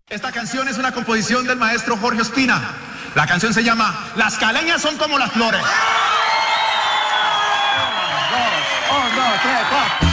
Esta canción es una composición del maestro Jorge Ospina. La canción se llama Las caleñas son como las flores. 1, 2, 3, 4.